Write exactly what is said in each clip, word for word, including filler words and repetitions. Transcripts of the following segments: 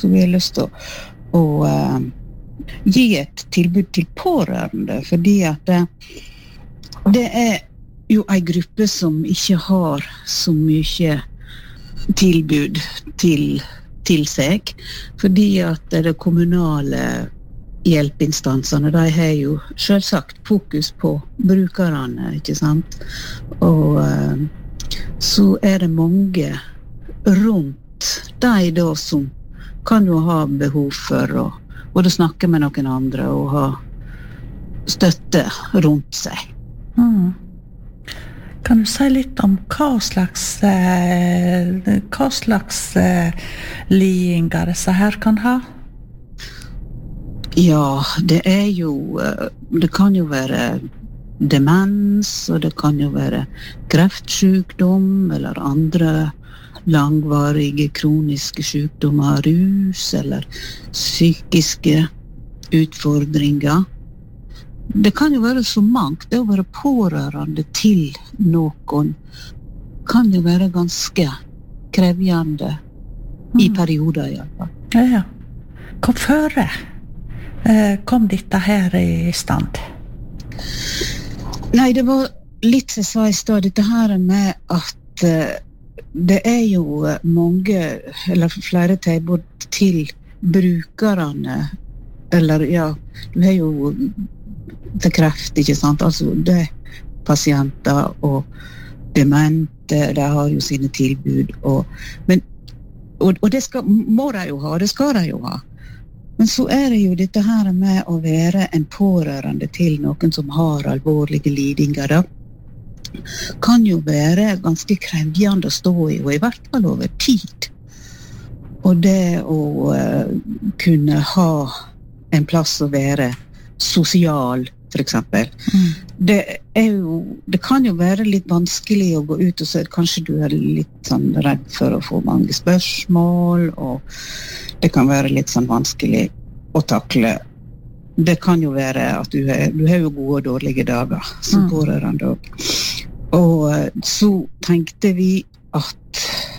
så vi har lyst til å, å uh, gi et tilbud til pårørende, fordi at det, det er jo en gruppe som ikke har så mye tilbud til, til seg, fordi at det kommunale hjelpeinstansene, de har jo selvsagt fokus på brukerne, ikke sant? Og uh, så er det mange rundt de da som kan jo ha behov for å både snakke med noen andre og ha støtte rundt seg. Mm. Kan du si litt om hva slags, eh, hva slags eh, lidinger disse her kan ha? Ja, det er jo, det kan jo være demens, og det kan jo være kreftsykdom, eller andre langvarige kroniske sykdommer, rus, eller psykiske utfordringer. Det kan jo være så mangt. Det å være pårørende til noen kan jo være ganske krevjende i perioder, i alle fall. Ja, ja. Hva føre eh, kom dette her i stand? Nei, det var litt som jeg sa i sted, dette her med at eh, det er jo mange, eller flere tilbud til brukerne, eller ja, du har jo til kreft, ikke sant? Altså, det er pasienter og demente, de har jo sine tilbud, og, men, og, og det skal, må de jo ha, det skal de jo ha. Men så er det jo dette her med å være en pårørende til noen som har alvorlige lidinger, da. Kan jo være ganske krevjende å stå i, og i hvert fall over tid. Og det å uh, kunne ha en plass å være sosial, for eksempel. Mm. Det er jo, det kan jo være litt vanskelig å gå ut og så kanskje du er litt sånn redd for å få mange spørsmål, og det kan være litt sånn vanskelig å takle. Det kan jo være at du har, du har jo gode og dårlige dager som mm. pårørende også. Og så tenkte vi at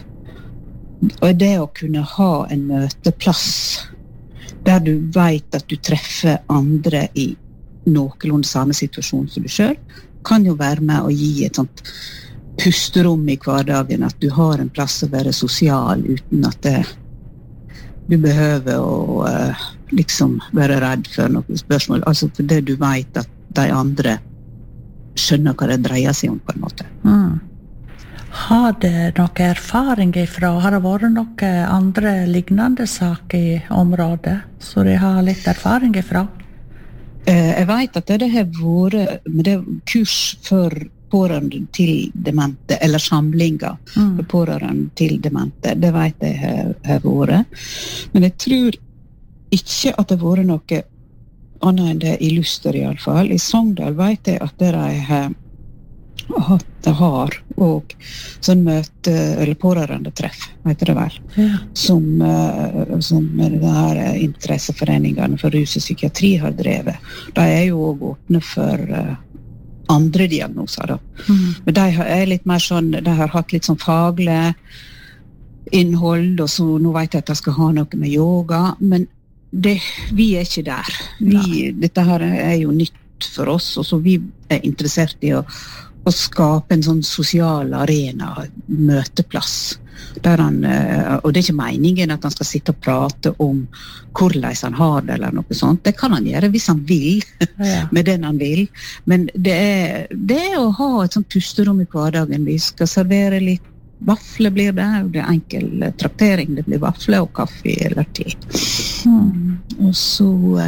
det å kunne ha en møteplass der du vet at du treffer andre i noenlunde samme situasjon som du selv, kan jo være med å gi et sånt pusterom i hverdagen, at du har en plass å være sosial uten at det, du behøver å uh, liksom være redd for noen spørsmål, altså for det du vet at de andre skjønner hva det dreier seg om på en måte. Mm. Har det noen erfaring ifra, har det vært noen andre lignende saker i området, så de har litt erfaring ifra? Eh, jeg vet at det har vært med det kurs for pårørende til demente, eller samlinger mm. for pårørende til demente, det vet jeg har, har vært. Men jeg tror ikke at det har vært noe annet enn det i Luster i alle fall. I Sogndal vet jeg at de har hatt det har, og sånn møte, eller pårørende treff, heter det vel, ja. som, uh, som det her interesseforeningene for rus og psykiatri har drevet. De er jo også åpne for uh, andre diagnoser da. Mm. Men de er litt mer sånn, de har hatt litt sånn faglig innhold, og så nå vet jeg at de skal ha noe med yoga, men det, vi er ikke der. Vi, dette her er jo nytt for oss, og så vi er interessert i å, å skape en sånn sosial arena, møteplass. Der han, og det er ikke meningen at han skal sitte og prate om hvordan han har det, eller noe sånt. Det kan han gjøre hvis han vil, ja. med den han vil. Men det er, det er å ha et sånt pusterom i hverdagen. Vi skal servere litt vafle blir det, det er enkel traktering, det blir vafle og kaffe eller te. Mm. Og så,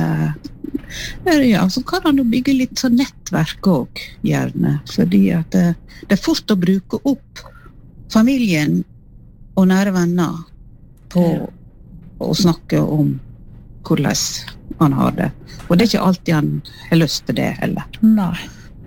eh, ja, så kan han jo bygge litt sånn nettverk også, gjerne, fordi at det, det er fort å bruke opp familien og nære venner på ja. å snakke om hvordan han har det. Og det er ikke alltid han har lyst til det heller. Nei.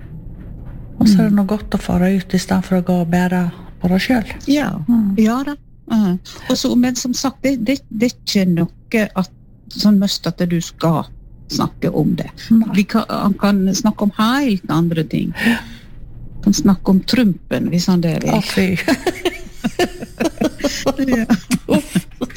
Og så er det noe godt å fara ut i stedet for å gå og bære på deg selv. Ja, mm. ja da. Uh. Og så, men som sagt, det, det, det er ikke noe at, sånn mest at du skal snakke om det. Vi kan, han kan snakke om helt andre ting. Han kan snakke om Trumpen, hvis han det vil. Å, fy. Ja.